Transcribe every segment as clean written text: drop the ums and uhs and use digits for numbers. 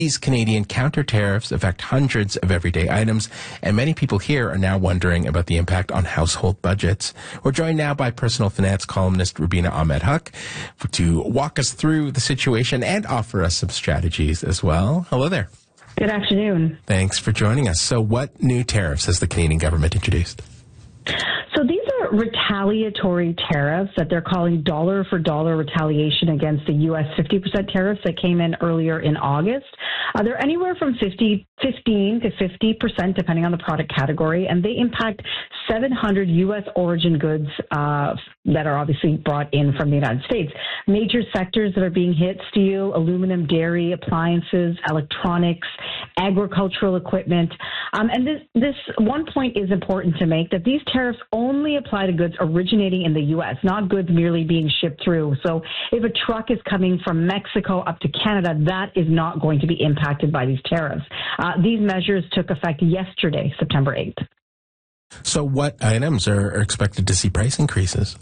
These Canadian counter tariffs affect hundreds of everyday items, and many people here are now wondering about the impact on household budgets. We're joined now by personal finance columnist Rubina Ahmed-Haq to walk us through the situation and offer us some strategies as well. Hello there. Good afternoon. Thanks for joining us. So what new tariffs has the Canadian government introduced? So these are retaliatory tariffs that they're calling dollar for dollar retaliation against the U.S. 50% tariffs that came in earlier in August. They're anywhere from 15 to 50%, depending on the product category, and they impact 700 U.S. origin goods that are obviously brought in from the United States. Major sectors that are being hit: steel, aluminum, dairy, appliances, electronics, agricultural equipment. And this one point is important to make, that these tariffs only apply to goods originating in the U.S., not goods merely being shipped through. So if a truck is coming from Mexico up to Canada, that is not going to be impacted by these tariffs. These measures took effect yesterday, September 8th. So what items are expected to see price increases?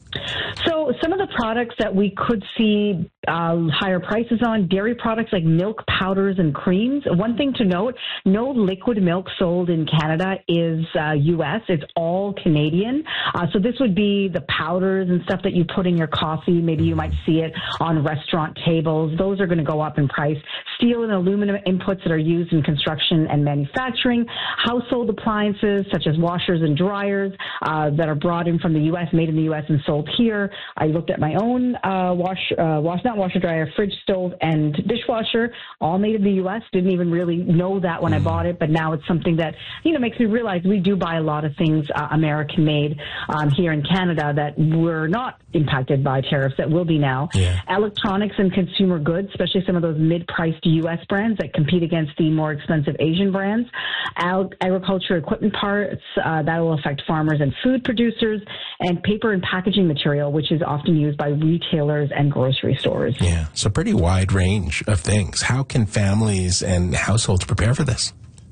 So some of the products that we could see higher prices on: dairy products like milk powders and creams. One thing to note: no liquid milk sold in Canada is U.S. It's all Canadian. So this would be the powders and stuff that you put in your coffee. Maybe you might see it on restaurant tables. Those are going to go up in price. Steel and aluminum inputs that are used in construction and manufacturing. Household appliances such as washers and dryers that are brought in from the U.S., made in the U.S. and sold here. I looked at my own washer dryer, fridge, stove, and dishwasher, all made in the U.S. Didn't even really know that when I bought it, but now it's something that, makes me realize we do buy a lot of things American-made here in Canada that were not impacted by tariffs, that will be now. Yeah. Electronics and consumer goods, especially some of those mid-priced U.S. brands that compete against the more expensive Asian brands. Agriculture equipment parts, that will affect farmers and food producers. And paper and packaging material, which is often used by retailers and grocery stores. Yeah, so pretty wide range of things. How can families and households prepare for this?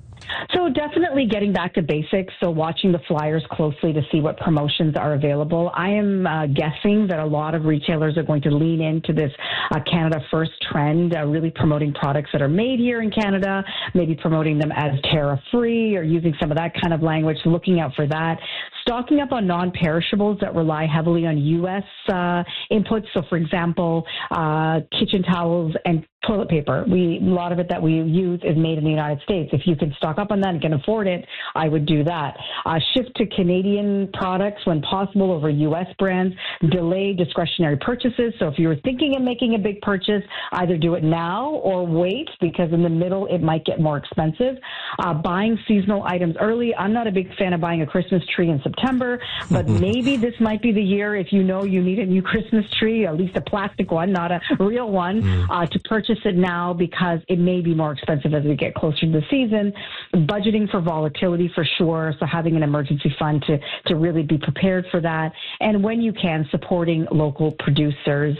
So definitely getting back to basics, so watching the flyers closely to see what promotions are available. I am guessing that a lot of retailers are going to lean into this Canada First trend, really promoting products that are made here in Canada, maybe promoting them as tariff-free or using some of that kind of language, looking out for that. Stocking up on non-perishables that rely heavily on U.S. inputs. So, for example, kitchen towels and toilet paper. A lot of it that we use is made in the United States. If you can stock up on that and can afford it, I would do that. Shift to Canadian products when possible over U.S. brands. Delay discretionary purchases. So if you were thinking of making a big purchase, either do it now or wait, because in the middle it might get more expensive. Buying seasonal items early. I'm not a big fan of buying a Christmas tree in September, but maybe this might be the year, if you know you need a new Christmas tree, at least a plastic one, not a real one, to purchase it now, because it may be more expensive as we get closer to the season. Budgeting for volatility for sure, so having an emergency fund to really be prepared for that. And when you can, supporting local producers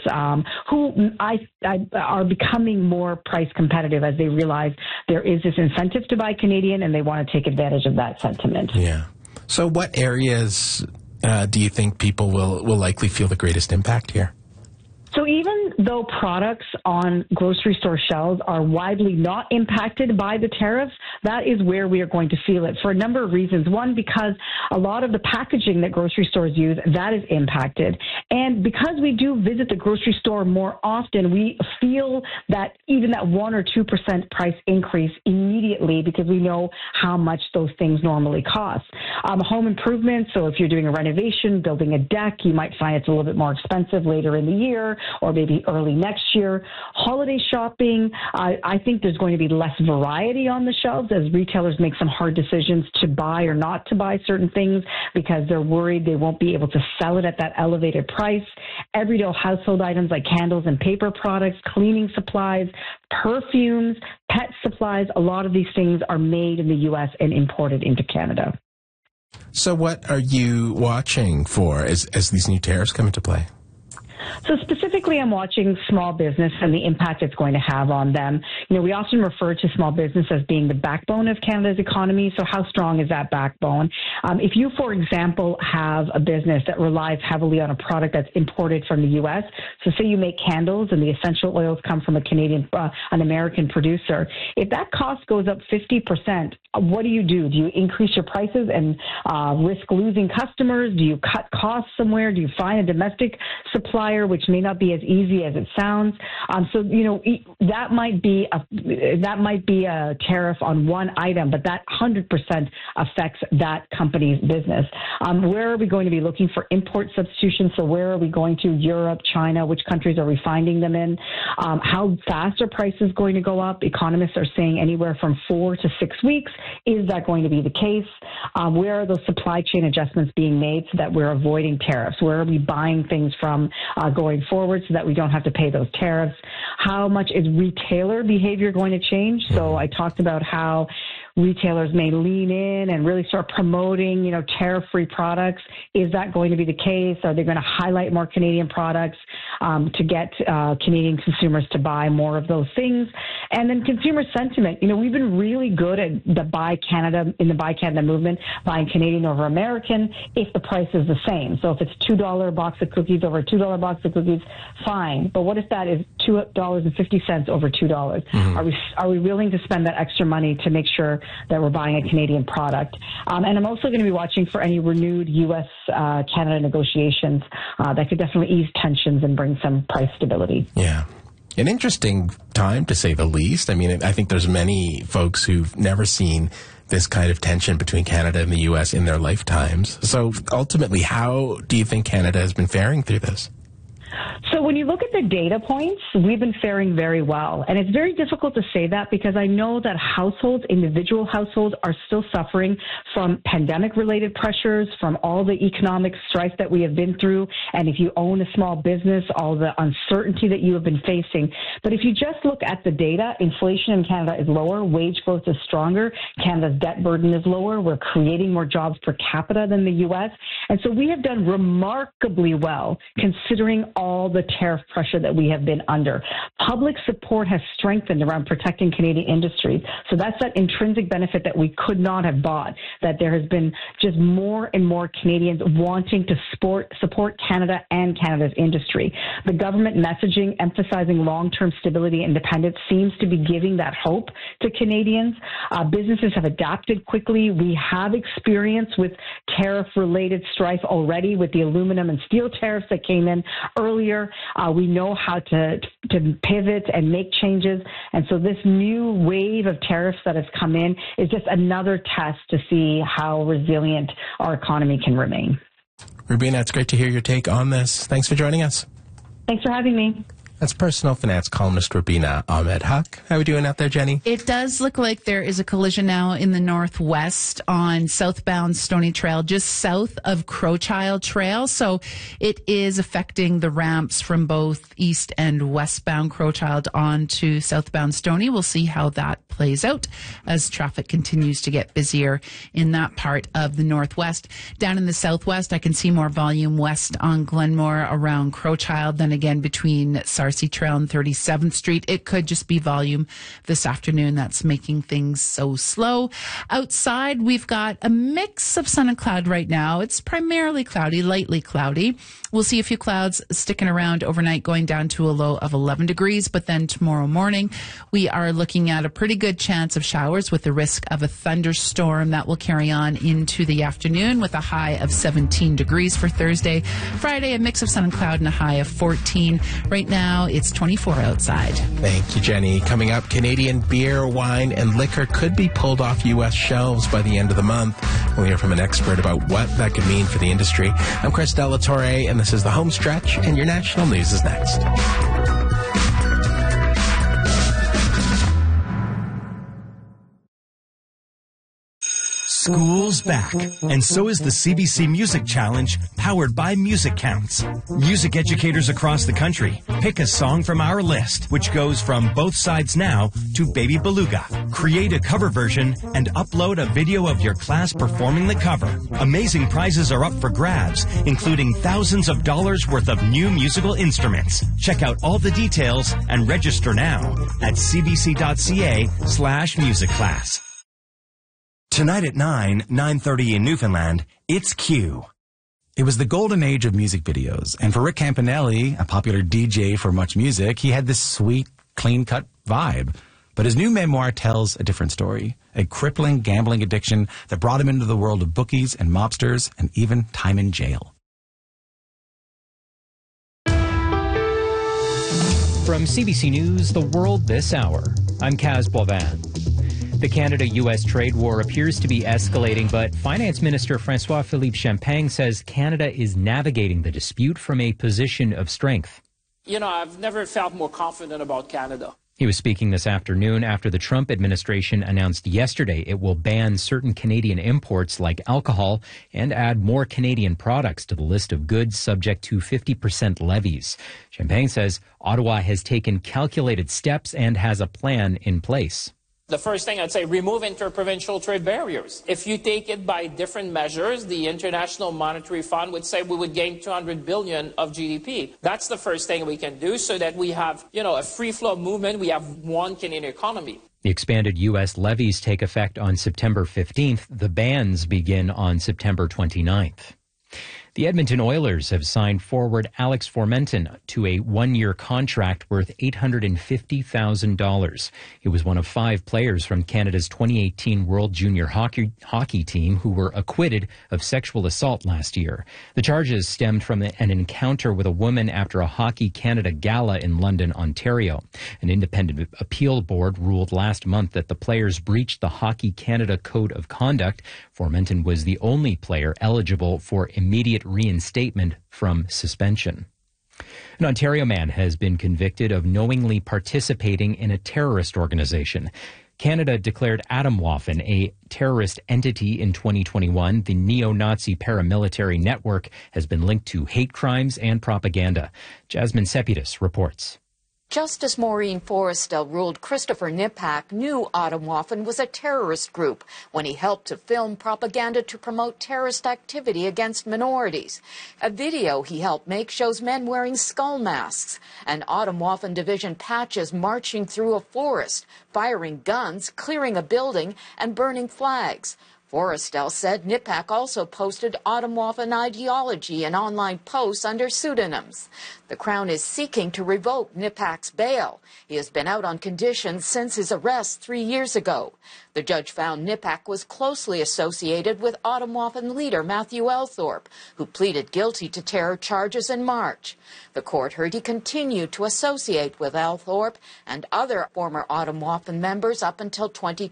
who are becoming more price competitive as they realize there is this incentive to buy Canadian, and they want to take advantage of that sentiment. Yeah. So what areas do you think people will likely feel the greatest impact here? So even though products on grocery store shelves are widely not impacted by the tariffs, that is where we are going to feel it for a number of reasons. One, because a lot of the packaging that grocery stores use, that is impacted. And because we do visit the grocery store more often, we feel that even that 1 or 2% price increase immediately, because we know how much those things normally cost. Home improvements, so if you're doing a renovation, building a deck, you might find it's a little bit more expensive later in the year, or maybe early next year. Holiday shopping, I think there's going to be less variety on the shelves as retailers make some hard decisions to buy or not to buy certain things because they're worried they won't be able to sell it at that elevated price. Everyday household items like candles and paper products, cleaning supplies, perfumes, pet supplies, a lot of these things are made in the U.S. and imported into Canada. So what are you watching for as these new tariffs come into play? So specifically, I'm watching small business and the impact it's going to have on them. You know, we often refer to small business as being the backbone of Canada's economy. So how strong is that backbone? If you, for example, have a business that relies heavily on a product that's imported from the U.S., so say you make candles and the essential oils come from an American producer, if that cost goes up 50%, what do? Do you increase your prices and risk losing customers? Do you cut costs somewhere? Do you find a domestic supplier, which may not be as easy as it sounds? So, you know, that might be a tariff on one item, but that 100% affects that company's business. Where are we going to be looking for import substitution? So where are we going to? Europe, China? Which countries are we finding them in? How fast are prices going to go up? Economists are saying anywhere from 4 to 6 weeks. Is that going to be the case? Where are those supply chain adjustments being made so that we're avoiding tariffs? Where are we buying things from going forward so that we don't have to pay those tariffs? How much is retailer behavior going to change? So I talked about how retailers may lean in and really start promoting, you know, tariff-free products. Is that going to be the case? Are they going to highlight more Canadian products to get Canadian consumers to buy more of those things? And then consumer sentiment. You know, we've been really good at the Buy Canada movement, buying Canadian over American if the price is the same. So if it's $2 box of cookies over $2 box of cookies, fine. But what if that is $2.50 over $2? Mm-hmm. Are we willing to spend that extra money to make sure that we're buying a Canadian product? And I'm also going to be watching for any renewed U.S.-Canada negotiations that could definitely ease tensions and bring some price stability. Yeah. An interesting time, to say the least. I mean, I think there's many folks who've never seen this kind of tension between Canada and the U.S. in their lifetimes. So ultimately, how do you think Canada has been faring through this? So when you look at the data points, we've been faring very well. And it's very difficult to say that because I know that individual households are still suffering from pandemic-related pressures, from all the economic strife that we have been through. And if you own a small business, all the uncertainty that you have been facing. But if you just look at the data, inflation in Canada is lower, wage growth is stronger, Canada's debt burden is lower, we're creating more jobs per capita than the U.S. And so we have done remarkably well considering all the tariff pressure that we have been under. Public support has strengthened around protecting Canadian industries. So that's that intrinsic benefit that we could not have bought, that there has been just more and more Canadians wanting to support Canada and Canada's industry. The government messaging emphasizing long-term stability and independence seems to be giving that hope to Canadians. Businesses have adapted quickly. We have experience with tariff-related strife already with the aluminum and steel tariffs that came in earlier. We know how to pivot and make changes. And so this new wave of tariffs that has come in is just another test to see how resilient our economy can remain. Rubina, it's great to hear your take on this. Thanks for joining us. Thanks for having me. That's personal finance columnist Rubina Ahmed Huq. How are we doing out there, Jenny? It does look like there is a collision now in the northwest on southbound Stony Trail, just south of Crowchild Trail. So it is affecting the ramps from both east and westbound Crowchild onto southbound Stony. We'll see how that plays out as traffic continues to get busier in that part of the northwest. Down in the southwest, I can see more volume west on Glenmore around Crowchild, then again between Sarcee Trail and 37th Street. It could just be volume this afternoon that's making things so slow. Outside, we've got a mix of sun and cloud right now. It's primarily cloudy, lightly cloudy. We'll see a few clouds sticking around overnight, going down to a low of 11 degrees. But then tomorrow morning, we are looking at a pretty good chance of showers with the risk of a thunderstorm that will carry on into the afternoon with a high of 17 degrees for Thursday. Friday, a mix of sun and cloud and a high of 14. Right now, it's 24 outside. Thank you, Jenny. Coming up, Canadian beer, wine, and liquor could be pulled off U.S. shelves by the end of the month. We'll hear from an expert about what that could mean for the industry. I'm Chris Delatorre, and this is The Home Stretch, and your national news is next. School's back, and so is the CBC Music Challenge, powered by Music Counts. Music educators across the country pick a song from our list, which goes from Both Sides Now to Baby Beluga. Create a cover version and upload a video of your class performing the cover. Amazing prizes are up for grabs, including thousands of dollars worth of new musical instruments. Check out all the details and register now at cbc.ca/musicclass. Tonight at 9:30 in Newfoundland, it's Q. It was the golden age of music videos, and for Rick Campanelli, a popular DJ for Much Music, he had this sweet, clean-cut vibe. But his new memoir tells a different story, a crippling gambling addiction that brought him into the world of bookies and mobsters and even time in jail. From CBC News, The World This Hour, I'm Kaz Boivin. The Canada-U.S. trade war appears to be escalating, but Finance Minister François-Philippe Champagne says Canada is navigating the dispute from a position of strength. You know, I've never felt more confident about Canada. He was speaking this afternoon after the Trump administration announced yesterday it will ban certain Canadian imports like alcohol and add more Canadian products to the list of goods subject to 50% levies. Champagne says Ottawa has taken calculated steps and has a plan in place. The first thing I'd say, remove interprovincial trade barriers. If you take it by different measures, the International Monetary Fund would say we would gain 200 billion of GDP. That's the first thing we can do so that we have, a free flow movement. We have one Canadian economy. The expanded U.S. levies take effect on September 15th. The bans begin on September 29th. The Edmonton Oilers have signed forward Alex Formenton to a one-year contract worth $850,000. He was one of 5 players from Canada's 2018 World Junior Hockey team who were acquitted of sexual assault last year. The charges stemmed from an encounter with a woman after a Hockey Canada gala in London, Ontario. An independent appeal board ruled last month that the players breached the Hockey Canada Code of Conduct. Formenton was the only player eligible for immediate reinstatement from suspension. An Ontario man has been convicted of knowingly participating in a terrorist organization. Canada declared Atomwaffen a terrorist entity in 2021. The neo-Nazi paramilitary network has been linked to hate crimes and propaganda. Jasmine Sepidus reports. Justice Maureen Forrestal ruled Christopher Nipak knew Atomwaffen was a terrorist group when he helped to film propaganda to promote terrorist activity against minorities. A video he helped make shows men wearing skull masks and Atomwaffen division patches marching through a forest, firing guns, clearing a building, and burning flags. Forrestal said Nipak also posted Atomwaffen ideology in online posts under pseudonyms. The Crown is seeking to revoke Nipak's bail. He has been out on conditions since his arrest 3 years ago. The judge found Nipak was closely associated with Atomwaffen leader Matthew Althorpe, who pleaded guilty to terror charges in March. The court heard he continued to associate with Althorpe and other former Atomwaffen members up until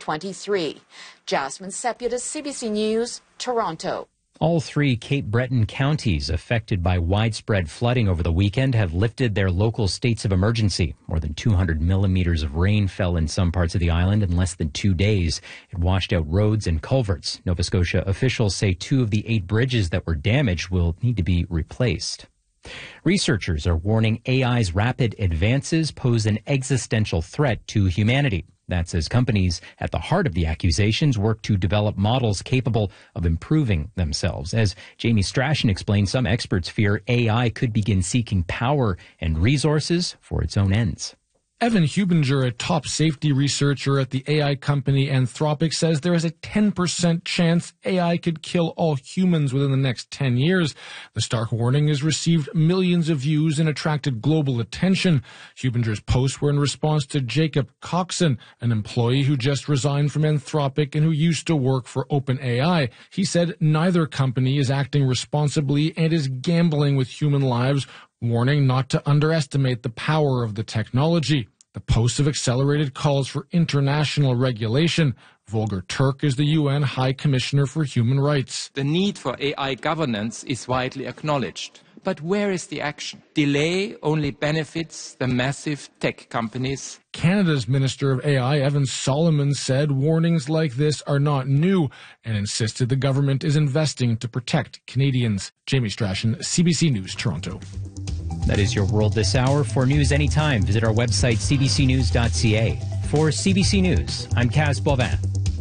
2023. Jasmine Sepidus, CBC News, Toronto. All 3 Cape Breton counties affected by widespread flooding over the weekend have lifted their local states of emergency. More than 200 millimeters of rain fell in some parts of the island in less than 2 days. It washed out roads and culverts. Nova Scotia officials say 2 of the 8 bridges that were damaged will need to be replaced. Researchers are warning AI's rapid advances pose an existential threat to humanity. That's as companies at the heart of the accusations work to develop models capable of improving themselves. As Jamie Strachan explained, some experts fear AI could begin seeking power and resources for its own ends. Evan Hubinger, a top safety researcher at the AI company Anthropic, says there is a 10% chance AI could kill all humans within the next 10 years. The stark warning has received millions of views and attracted global attention. Hubinger's posts were in response to Jacob Coxon, an employee who just resigned from Anthropic and who used to work for OpenAI. He said neither company is acting responsibly and is gambling with human lives, warning not to underestimate the power of the technology. The posts have accelerated calls for international regulation. Volker Turk is the UN High Commissioner for Human Rights. The need for AI governance is widely acknowledged. But where is the action? Delay only benefits the massive tech companies. Canada's Minister of AI, Evan Solomon, said warnings like this are not new and insisted the government is investing to protect Canadians. Jamie Strachan, CBC News, Toronto. That is your World This Hour. For news anytime, visit our website, cbcnews.ca. For CBC News, I'm Kaz Bovin.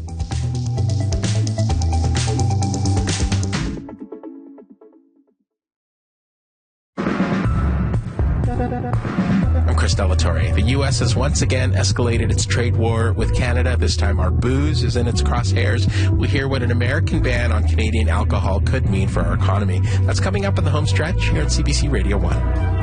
I'm Chris Delatorre. The U.S. has once again escalated its trade war with Canada. This time our booze is in its crosshairs. We hear what an American ban on Canadian alcohol could mean for our economy. That's coming up on the home stretch here at CBC Radio 1.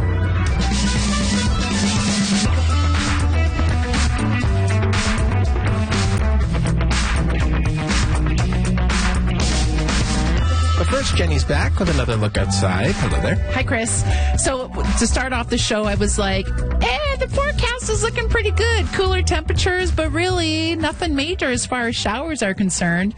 First, Jenny's back with another look outside. Hello there. Hi, Chris. So to start off the show, I was like, the forecast is looking pretty good. Cooler temperatures, but really nothing major as far as showers are concerned.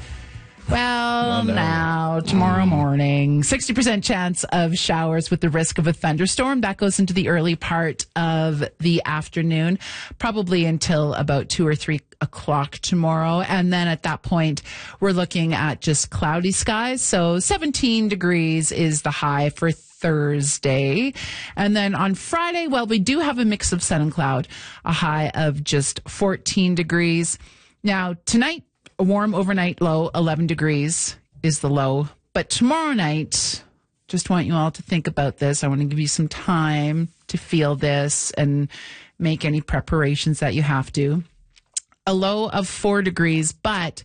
Well, now, tomorrow morning, 60% chance of showers with the risk of a thunderstorm. That goes into the early part of the afternoon, probably until about 2 or 3 o'clock tomorrow. And then at that point, we're looking at just cloudy skies. So 17 degrees is the high for Thursday. And then on Friday, well, we do have a mix of sun and cloud, a high of just 14 degrees. Now, tonight, a warm overnight low, 11 degrees is the low. But tomorrow night, just want you all to think about this. I want to give you some time to feel this and make any preparations that you have to. A low of 4 degrees, but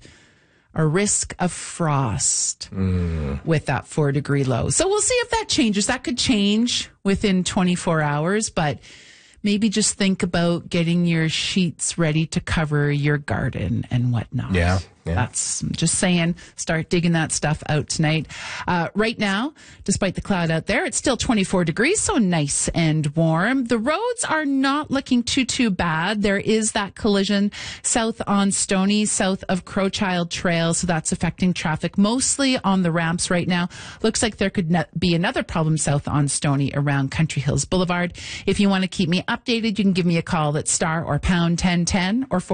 a risk of frost with that 4 degree low. So we'll see if that changes. That could change within 24 hours, but maybe just think about getting your sheets ready to cover your garden and whatnot. Yeah. That's just saying, start digging that stuff out tonight. Right now, despite the cloud out there, it's still 24 degrees, so nice and warm. The roads are not looking too bad. There is that collision south on Stoney, south of Crowchild Trail, so that's affecting traffic mostly on the ramps right now. Looks like there could be another problem south on Stoney around Country Hills Boulevard. If you want to keep me updated, you can give me a call at star or pound 1010 or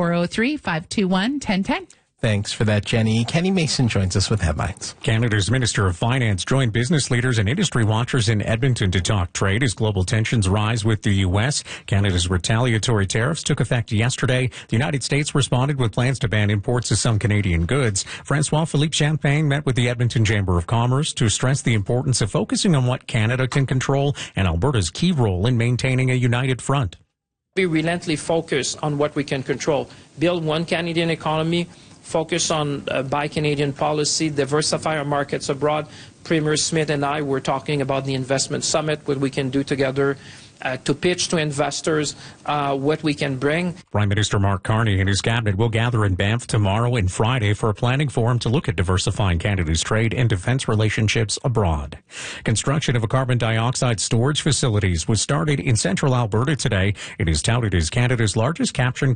403-521-1010. Thanks for that, Jenny. Kenny Mason joins us with headlines. Canada's Minister of Finance joined business leaders and industry watchers in Edmonton to talk trade as global tensions rise with the U.S. Canada's retaliatory tariffs took effect yesterday. The United States responded with plans to ban imports of some Canadian goods. Francois-Philippe Champagne met with the Edmonton Chamber of Commerce to stress the importance of focusing on what Canada can control and Alberta's key role in maintaining a united front. We relentlessly focus on what we can control. Build one Canadian economy, focus on Buy Canadian policy, diversify our markets abroad. Premier Smith and I were talking about the investment summit, what we can do together to pitch to investors what we can bring. Prime Minister Mark Carney and his cabinet will gather in Banff tomorrow and Friday for a planning forum to look at diversifying Canada's trade and defense relationships abroad. Construction of a carbon dioxide storage facilities was started in central Alberta today. It is touted as Canada's largest carbon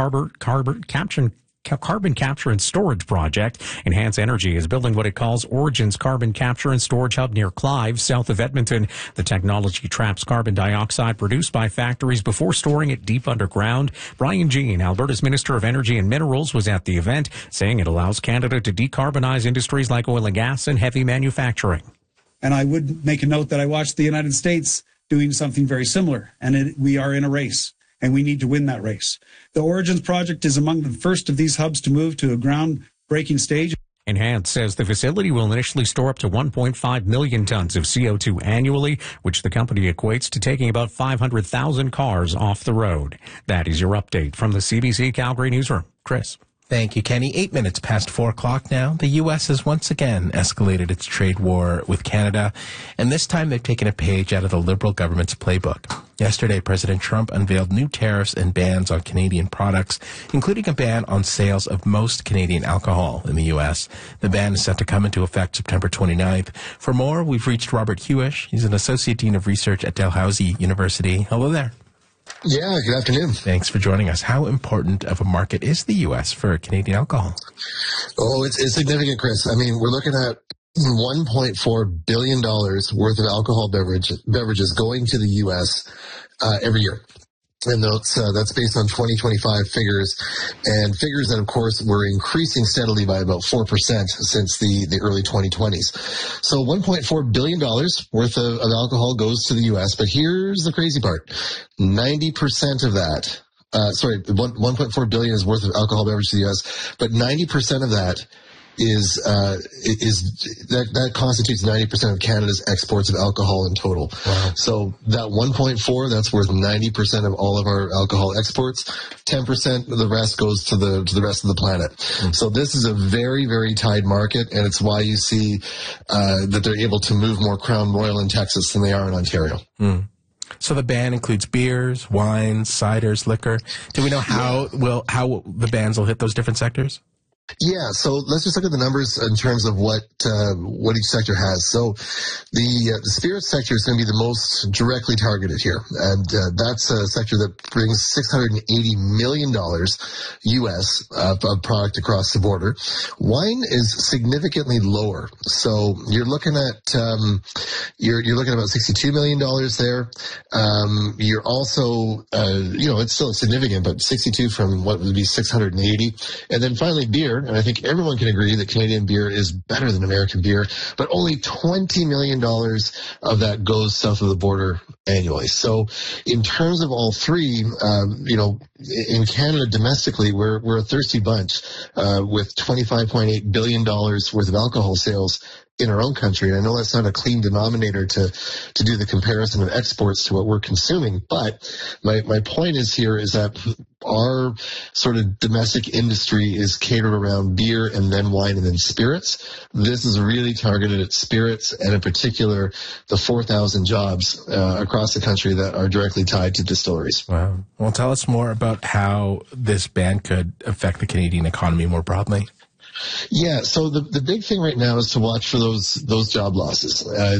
capture and storage project. Enhance Energy is building what it calls Origin's Carbon Capture and Storage Hub near Clive, south of Edmonton. The technology traps carbon dioxide produced by factories before storing it deep underground. Brian Jean, Alberta's Minister of Energy and Minerals, was at the event, saying it allows Canada to decarbonize industries like oil and gas and heavy manufacturing. And I would make a note that I watched the United States doing something very similar, and we are in a race. And we need to win that race. The Origins project is among the first of these hubs to move to a groundbreaking stage. Enhance says the facility will initially store up to 1.5 million tons of CO2 annually, which the company equates to taking about 500,000 cars off the road. That is your update from the CBC Calgary Newsroom. Chris. Thank you, Kenny. 8 minutes past 4 o'clock now. The U.S. has once again escalated its trade war with Canada, and this time they've taken a page out of the Liberal government's playbook. Yesterday, President Trump unveiled new tariffs and bans on Canadian products, including a ban on sales of most Canadian alcohol in the U.S. The ban is set to come into effect September 29th. For more, we've reached Robert Hewish. He's an Associate Dean of Research at Dalhousie University. Hello there. Yeah, good afternoon. Thanks for joining us. How important of a market is the U.S. for Canadian alcohol? Oh, it's significant, Chris. I mean, we're looking at $1.4 billion worth of alcohol beverages going to the U.S. Every year. And that's based on 2025 figures, and figures that, of course, were increasing steadily by about 4% since the early 2020s. So $1.4 billion worth of alcohol goes to the U.S., but here's the crazy part. 90% of that 1.4 billion is worth of alcohol beverages to the U.S., but 90% of that is that constitutes 90% of Canada's exports of alcohol in total. Wow. So that 1.4, that's worth 90% of all of our alcohol exports. 10% of the rest goes to the rest of the planet. So this is a very, very tied market, and it's why you see that they're able to move more Crown Royal in Texas than they are in Ontario. So the ban includes beers, wines, ciders, liquor. Do we know how the bans will hit those different sectors? Yeah, so let's just look at the numbers in terms of what each sector has. So the spirits sector is going to be the most directly targeted here, and that's a sector that brings $680 million U.S. of product across the border. Wine is significantly lower, so you're looking at you're looking at about $62 million there. You're also it's still significant, but 62 from what would be 680, and then finally beer. And I think everyone can agree that Canadian beer is better than American beer, but only $20 million of that goes south of the border annually. So in terms of all three, in Canada domestically, we're a thirsty bunch, with $25.8 billion worth of alcohol sales in our own country. And I know that's not a clean denominator to do the comparison of exports to what we're consuming, but my point is that our sort of domestic industry is catered around beer and then wine and then spirits. This is really targeted at spirits, and in particular the 4,000 jobs across the country that are directly tied to distilleries. Wow. Well, tell us more about how this ban could affect the Canadian economy more broadly. Yeah, so the big thing right now is to watch for those job losses.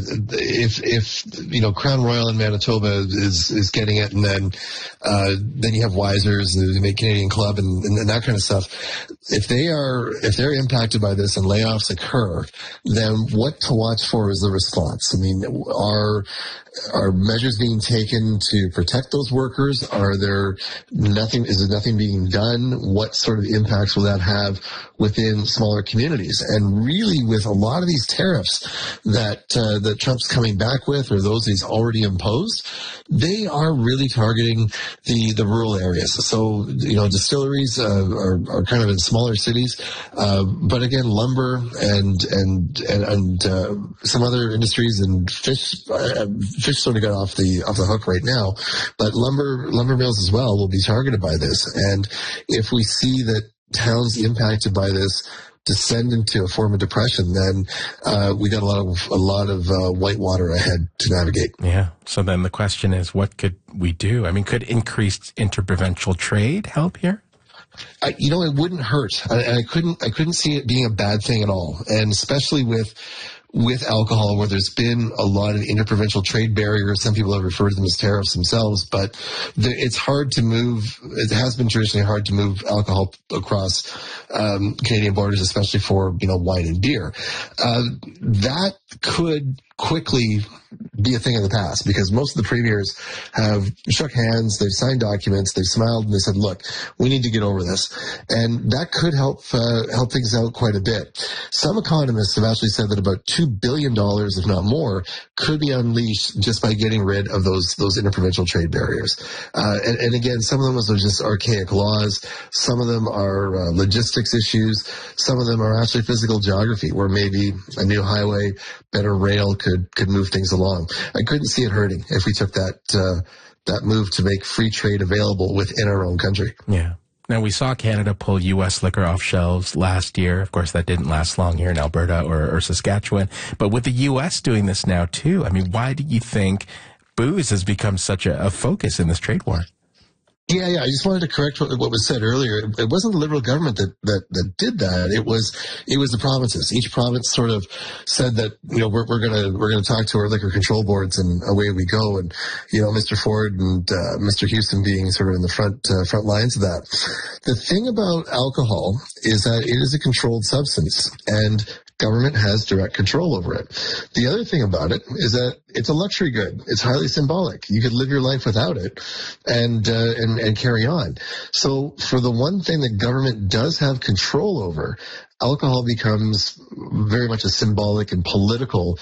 If Crown Royal in Manitoba is getting it, and then you have Wiser's, the Make Canadian Club, and that kind of stuff. If they're impacted by this and layoffs occur, then what to watch for is the response. I mean, are measures being taken to protect those workers? Is there nothing being done? What sort of impacts will that have within smaller communities? And really, with a lot of these tariffs that Trump's coming back with, or those he's already imposed, they are really targeting the rural areas. So, distilleries are kind of in smaller cities, but again, lumber and some other industries, and fish sort of got off the hook right now, but lumber mills as well will be targeted by this. And if we see that towns impacted by this descend into a form of depression, then we got a lot of white water ahead to navigate. Yeah. So then the question is, what could we do? I mean, could increased interprovincial trade help here? It wouldn't hurt. I couldn't see it being a bad thing at all, and especially with alcohol, where there's been a lot of interprovincial trade barriers. Some people have referred to them as tariffs themselves, but it's hard to move. It has been traditionally hard to move alcohol across Canadian borders, especially for wine and beer. That could quickly be a thing of the past, because most of the premiers have shook hands, they've signed documents, they've smiled, and they said, look, we need to get over this. And that could help things out quite a bit. Some economists have actually said that about $2 billion, if not more, could be unleashed just by getting rid of those interprovincial trade barriers. And again, some of them are just archaic laws. Some of them are logistics issues. Some of them are actually physical geography, where maybe a new highway, better rail could move things along. I couldn't see it hurting if we took that move to make free trade available within our own country. Yeah. Now, we saw Canada pull U.S. liquor off shelves last year. Of course, that didn't last long here in Alberta or Saskatchewan. But with the U.S. doing this now, too, I mean, why do you think booze has become such a focus in this trade war? Yeah. I just wanted to correct what was said earlier. It wasn't the Liberal government that did that. It was the provinces. Each province sort of said that, we're gonna talk to our liquor control boards, and away we go. And, Mr. Ford and, Mr. Houston being sort of in the front lines of that. The thing about alcohol is that it is a controlled substance, and government has direct control over it. The other thing about it is that it's a luxury good. It's highly symbolic. You could live your life without it and carry on. So for the one thing that government does have control over, alcohol becomes very much a symbolic and political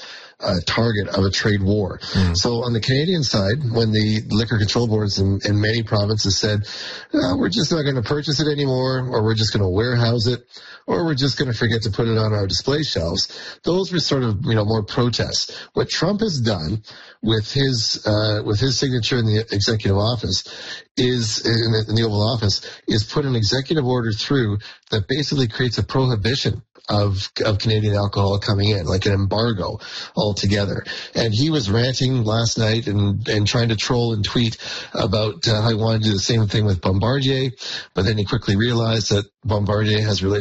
a target of a trade war. So on the Canadian side, when the liquor control boards in many provinces said, we're just not going to purchase it anymore, or we're just going to warehouse it, or we're just going to forget to put it on our display shelves, those were sort of, more protests. What Trump has done with his signature in the executive office in the Oval Office is put an executive order through that basically creates a prohibition of Canadian alcohol coming in, like an embargo altogether. And he was ranting last night and trying to troll and tweet about how he wanted to do the same thing with Bombardier, but then he quickly realized that Bombardier has relations